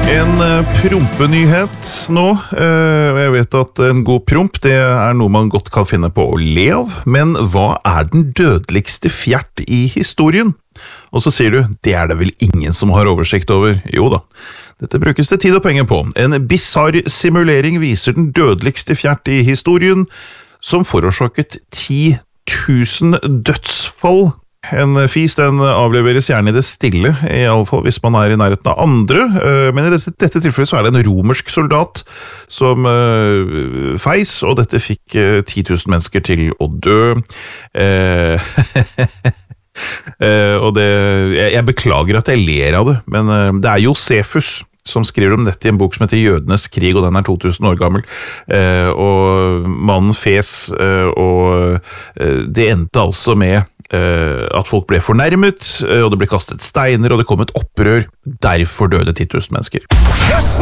En prompenyhet nå. Jeg vet at en god promp, det noe man godt kan finne på å le av, men hva den dødeligste fjert i historien? Og så sier du, det det vel ingen som har oversikt over. Jo da, dette brukes det tid og penger på. En bizarr simulering viser den dødeligste fjert i historien, som forårsaket 10 000 dødsfall. En fis, den avleveres gjerne i det stille, i alle fall hvis man i nærheten av andre, men i dette tilfellet så det en romersk soldat som feis, og dette fikk 10 000 mennesker til å dø. Og jeg beklager at jeg ler av det, men det Josefus som skriver om dette i en bok som heter Jødenes krig, og den 2000 år gammel, og mannen fes, og det endte altså med at folk ble fornærmet, og det ble kastet steiner, og det kom et opprør. Derfor døde 10 000 mennesker.